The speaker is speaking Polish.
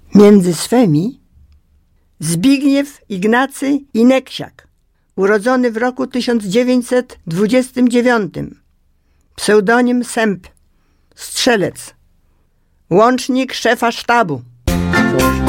Między swymi Zbigniew Ignacy Ineksiak, urodzony w roku 1929, pseudonim Sęp, strzelec, łącznik szefa sztabu,